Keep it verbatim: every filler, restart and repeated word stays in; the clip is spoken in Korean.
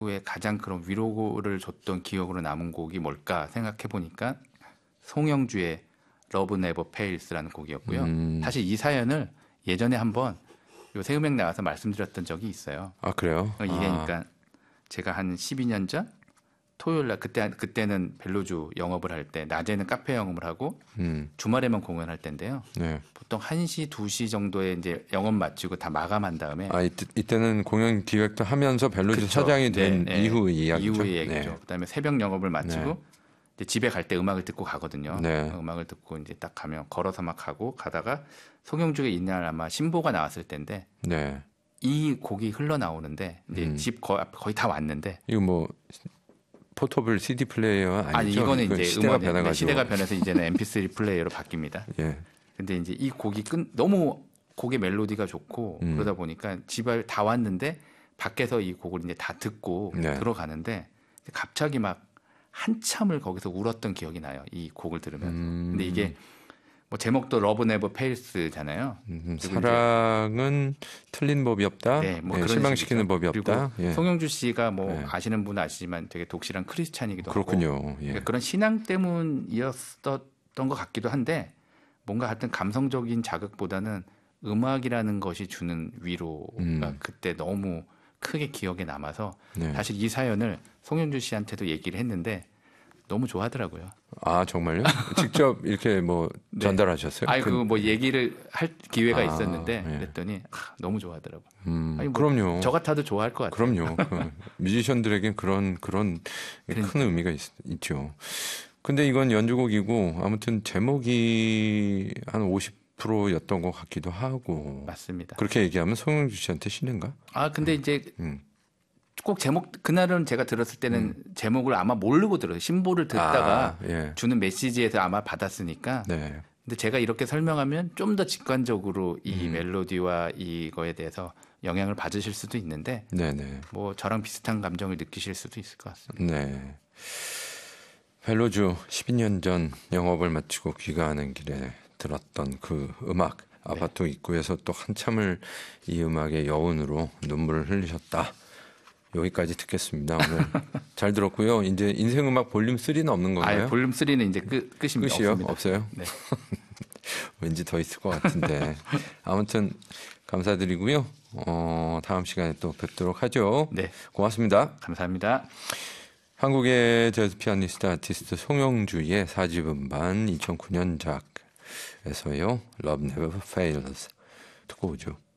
후에 가장 그런 위로를 줬던 기억으로 남은 곡이 뭘까 생각해 보니까 송영주의 Love Never Fails라는 곡이었고요. 음. 사실 이 사연을 예전에 한번 요 새음악 나와서 말씀드렸던 적이 있어요. 아 그래요? 이게 아. 그러니까 제가 한 십이 년 전 토요일 날 그때 그때는 벨로주 영업을 할 때 낮에는 카페 영업을 하고 음. 주말에만 공연할 때인데요. 네. 보통 한 시, 두 시 정도에 이제 영업 마치고 다 마감한 다음에 아 이때, 이때는 공연 기획도 하면서 벨로주 그쵸. 사장이 된 네, 네. 이후의 이야기죠. 이후의 얘기죠. 네. 그다음에 새벽 영업을 마치고 네. 이제 집에 갈 때 음악을 듣고 가거든요. 네. 음악을 듣고 이제 딱 가면 걸어서 막 가고 가다가 송영주의 이날 아마 신보가 나왔을 때인데 네. 이 곡이 흘러나오는데 이제 음. 집 거의, 거의 다 왔는데 이거 뭐 포터블 씨디 플레이어 아니죠? 아니 이거는 이제 시대가 음원에 변해가지고. 시대가 변해서 이제는 엠피쓰리 플레이어로 바뀝니다. 예. 근데 이제 이 곡이 끝 너무 곡의 멜로디가 좋고 음. 그러다 보니까 집에 다 왔는데 밖에서 이 곡을 이제 다 듣고 네. 들어가는데 갑자기 막 한참을 거기서 울었던 기억이 나요. 이 곡을 들으면서. 음. 근데 이게 뭐 제목도 Love Never Fails잖아요. 음, 그리고 사랑은 틀린 법이 없다. 네, 뭐 예, 그런 실망시키는 식이죠. 법이 없다. 그리고 예. 송영주 씨가 뭐 네. 아시는 분은 아시지만 되게 독실한 크리스찬이기도 하고 그렇군요. 예. 그러니까 그런 신앙 때문이었던 것 같기도 한데 뭔가 하여튼 감성적인 자극보다는 음악이라는 것이 주는 위로가 음. 그때 너무 크게 기억에 남아서 네. 사실 이 사연을 송영주 씨한테도 얘기를 했는데 너무 좋아하더라고요. 아 정말요? 직접 이렇게 뭐 네. 전달하셨어요? 아니 그- 그뭐 얘기를 할 기회가 아, 있었는데 예. 그랬더니 아, 너무 좋아하더라고요. 음, 아니, 뭐 그럼요. 저 같아도 좋아할 것 같아요. 그럼요. 그 뮤지션들에겐 그런 그런 그러니까. 큰 의미가 있, 있죠. 근데 이건 연주곡이고 아무튼 제목이 한 오십 퍼센트였던 것 같기도 하고. 맞습니다. 그렇게 얘기하면 송영주 씨한테 신는가? 아 근데 이제 음. 꼭 제목 그날은 제가 들었을 때는 제목을 아마 모르고 들어요. 신보를 듣다가 아, 예. 주는 메시지에서 아마 받았으니까. 네. 근데 제가 이렇게 설명하면 좀 더 직관적으로 이 음. 멜로디와 이거에 대해서 영향을 받으실 수도 있는데 네네. 뭐 저랑 비슷한 감정을 느끼실 수도 있을 것 같습니다. 네. 벨로주 십이 년 전 영업을 마치고 귀가하는 길에 들었던 그 음악 아파트 입구에서 또 한참을 이 음악의 여운으로 눈물을 흘리셨다. 여기까지 듣겠습니다. 오늘 잘 들었고요. 이제 인생음악 볼륨 삼는 없는 건가요? 아, 볼륨 쓰리는 이제 끝 끝입니다. 끝이요? 없습니다. 없어요? 네. 왠지 더 있을 것 같은데. 아무튼 감사드리고요. 어, 다음 시간에 또 뵙도록 하죠. 네. 고맙습니다. 감사합니다. 한국의 재즈 피아니스트 아티스트 송영주의 사 집 음반 이천구 년작에서요. Love Never Fails 듣고 오죠.